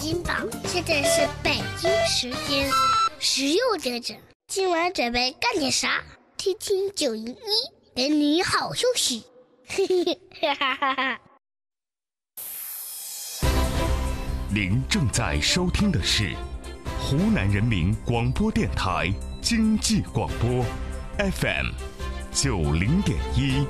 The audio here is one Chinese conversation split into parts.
京报，现在是北京时间16点整。今晚准备干点啥？听听911，给你好休息。嘿嘿哈哈哈哈。 您正在收听的是湖南人民广播电台经济广播 FM 90.1。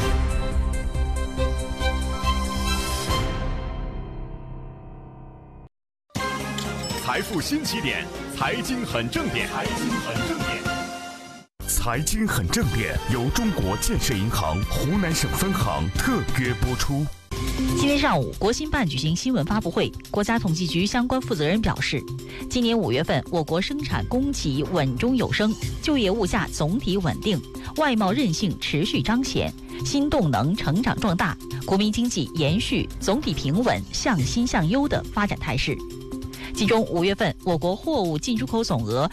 财富新起点，财经很正点，财经很正点。 财经很正点由中国建设银行湖南省分行特约播出。 今天上午，国新办举行新闻发布会，国家统计局相关负责人表示，今年5月份，我国生产供给稳中有升，就业物价总体稳定，外贸韧性持续彰显，新动能成长壮大，国民经济延续总体平稳、向新向优的发展态势。其中5月份，我国货物进出口总额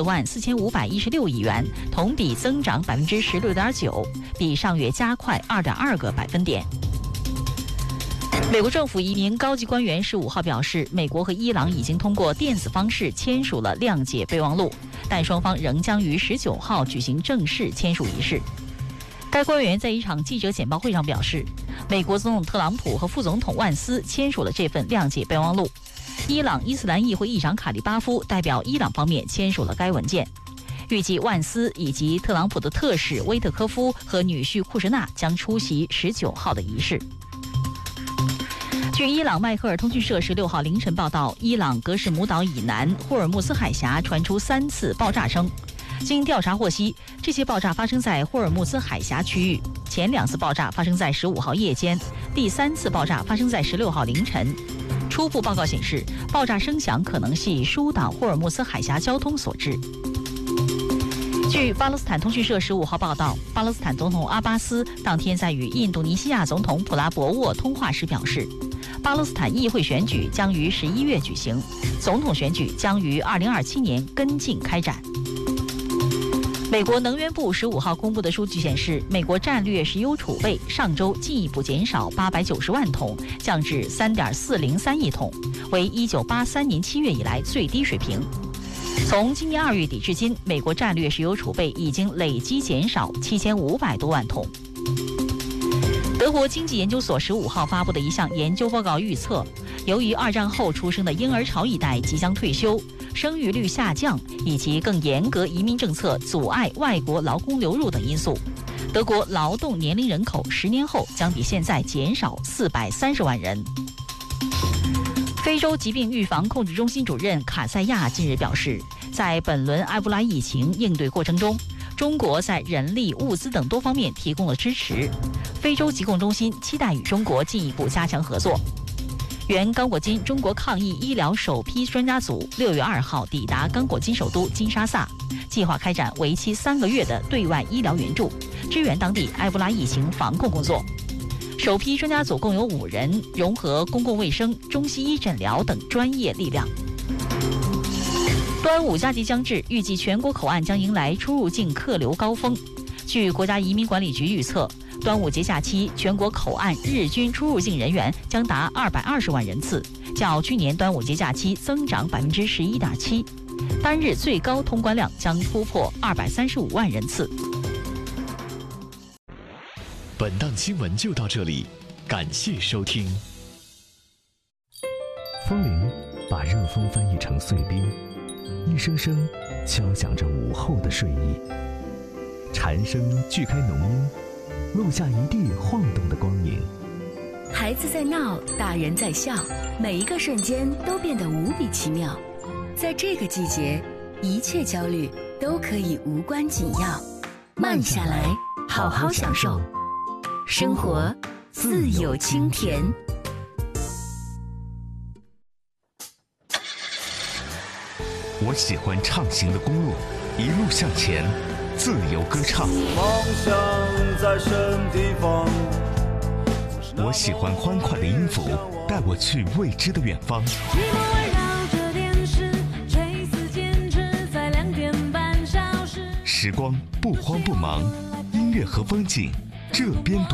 44516亿元，同比增长16.9%，比上月加快2.2个百分点。美国政府一名高级官员15号表示，美国和伊朗已经通过电子方式签署了谅解备忘录，但双方仍将于19号举行正式签署仪式。该官员在一场记者简报会上表示，美国总统特朗普和副总统万斯签署了这份谅解备忘录，伊朗伊斯兰议会议长卡利巴夫代表伊朗方面签署了该文件。预计万斯以及特朗普的特使威特科夫和女婿库什纳将出席19号的仪式。据伊朗迈克尔通讯社16号凌晨报道，伊朗格什姆岛以南霍尔木兹海峡传出3次爆炸声。经调查获悉，这些爆炸发生在霍尔木兹海峡区域，前2次爆炸发生在15号夜间，第3次爆炸发生在16号凌晨。初步报告显示，爆炸声响可能系疏导霍尔木兹海峡交通所致。据巴勒斯坦通讯社15号报道，巴勒斯坦总统阿巴斯当天在与印度尼西亚总统普拉博沃通话时表示，巴勒斯坦议会选举将于11月举行，总统选举将于2027年跟进开展。美国能源部15号公布的数据显示，美国战略石油储备上周进一步减少890万桶，降至3.403亿桶，为1983年7月以来最低水平。从今年2月底至今，美国战略石油储备已经累计减少7500多万桶。德国经济研究所15号发布的一项研究报告预测，由于2战后出生的婴儿潮一代即将退休，生育率下降以及更严格移民政策阻碍外国劳工流入等因素，德国劳动年龄人口10年后将比现在减少430万人。非洲疾病预防控制中心主任卡塞亚近日表示，在本轮埃博拉疫情应对过程中，中国在人力、物资等多方面提供了支持。非洲疾控中心期待与中国进一步加强合作。原刚果金中国抗疫医疗首批专家组6月2号抵达刚果金首都金沙萨，计划开展为期3个月的对外医疗援助，支援当地埃博拉疫情防控工作。首批专家组共有5人，融合公共卫生、中西医诊疗等专业力量。端午佳节将至，预计全国口岸将迎来出入境客流高峰。据国家移民管理局预测，端午节假期全国口岸日均出入境人员将达220万人次，较去年端午节假期增长11.7%，单日最高通关量将突破235万人次。 本档新闻就到这里，感谢收听。 风铃把热风翻译成碎冰，一声声敲响着午后的睡意。蝉声锯开浓荫，录下一地晃动的光影。 孩子在闹，大人在笑，每一个瞬间都变得无比奇妙。在这个季节，一切焦虑都可以无关紧要，慢下来，好好享受。生活自有清甜。 我喜欢畅行的公路，一路向前，自由歌唱。 梦想在什么地方？ 我喜欢欢快的音符，带我去未知的远方。时光不慌不忙，音乐和风景这边读。